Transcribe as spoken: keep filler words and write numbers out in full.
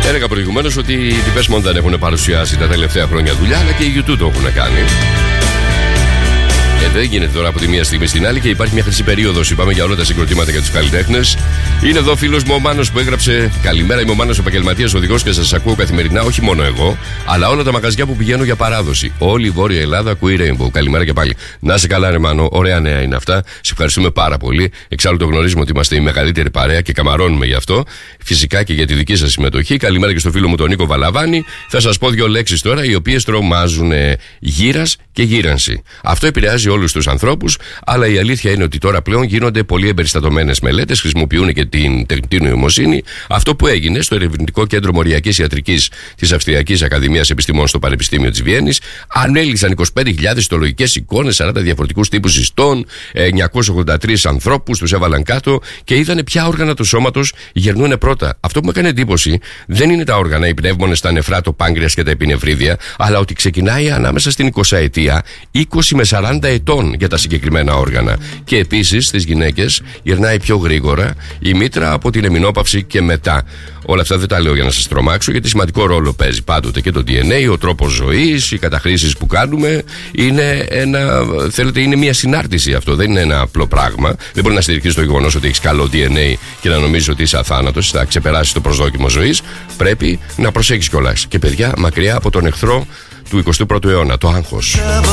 Έλεγα προηγουμένως ότι οι Depeche Mode δεν έχουν παρουσιάσει τα τελευταία χρόνια δουλειά, αλλά και οι γιου τού το έχουν κάνει. Ε, δεν γίνεται τώρα από τη μία στιγμή στην άλλη και υπάρχει μια χρυσή περίοδος. Είπαμε για όλα τα συγκροτήματα και τους καλλιτέχνες. Είναι εδώ φίλος μου ο Μάνος που έγραψε: Καλημέρα, είμαι ο Μάνος, επαγγελματίας οδηγός και σας ακούω καθημερινά. Όχι μόνο εγώ, αλλά όλα τα μαγαζιά που πηγαίνω για παράδοση. Όλη η Βόρεια Ελλάδα ακούει Rainbow. Καλημέρα και πάλι. Να σε καλά, ρε Μάνο. Ωραία νέα είναι αυτά. Σε ευχαριστούμε πάρα πολύ. Εξάλλου το γνωρίζουμε ότι είμαστε η μεγαλύτερη παρέα και καμαρώνουμε γι' αυτό. Φυσικά και για τη δική σας συμμετοχή. Καλημέρα και στο φίλο μου τον Νίκο Βαλαβάνη. Θα σας πω δύο λέξεις τώρα οι οποίες τρομάζουν: γύρας και γύρανση. Αυτό επηρεάζει όλους τους ανθρώπους, αλλά η αλήθεια είναι ότι τώρα πλέον γίνονται πολύ εμπεριστατωμένες μελέτες, χρησιμοποιούν και την τεχνητή νοημοσύνη. Αυτό που έγινε στο Ερευνητικό Κέντρο Μοριακής Ιατρικής της Αυστριακής Ακαδημίας Επιστημών στο Πανεπιστήμιο της Βιέννης, ανέλυσαν είκοσι πέντε χιλιάδες ιστολογικές εικόνες, σαράντα διαφορετικούς τύπους ιστών, εννιακόσιους ογδόντα τρεις ανθρώπους, τους έβαλαν κάτω και είδανε ποια όργανα του σώματος γερνούν πρώτα. Αυτό που μου έκανε εντύπωση δεν είναι τα όργανα, οι πνεύμονες, τα νεφρά, το πάγκρεας και τα επινεφρίδια, αλλά ότι ξεκινάει ανάμεσα στην εικοσαετία, είκοσι με σαράντα ετών για τα συγκεκριμένα όργανα. Και επίσης στις γυναίκες γυρνάει πιο γρήγορα η μήτρα από την εμεινόπαυση και μετά. Όλα αυτά δεν τα λέω για να σας τρομάξω, γιατί σημαντικό ρόλο παίζει πάντοτε και το ντι εν έι, ο τρόπος ζωής, οι καταχρήσεις που κάνουμε. Είναι ένα, θέλετε, είναι μια συνάρτηση αυτό, δεν είναι ένα απλό πράγμα. Δεν μπορεί να στηριχθεί στο γεγονός ότι έχεις καλό ντι εν έι και να νομίζεις ότι είσαι αθάνατος, θα ξεπεράσεις το προσδόκιμο ζωής. Πρέπει να προσέχεις κιόλας. Και παιδιά, μακριά από τον εχθρό του εικοστού πρώτου αιώνα, το άγχος.